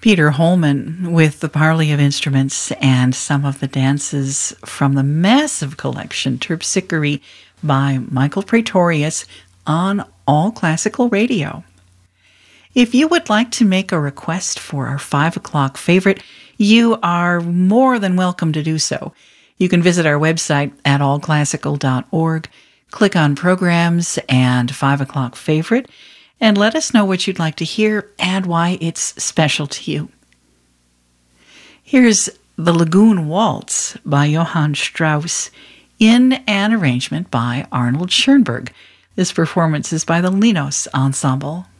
Peter Holman with the parley of instruments and some of the dances from the massive collection Terpsichore by Michael Praetorius on All Classical Radio. If you would like to make a request for our 5 o'clock favorite, you are more than welcome to do so. You can visit our website at allclassical.org, click on Programs and 5 o'clock favorite, and let us know what you'd like to hear and why it's special to you. Here's the Lagoon Waltz by Johann Strauss in an arrangement by Arnold Schoenberg. This performance is by the Linos Ensemble.